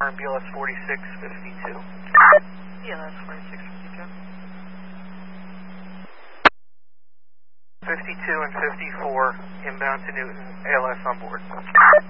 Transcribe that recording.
BLS 4652. BLS 4652. 52 and 54 inbound to Newton, ALS on board.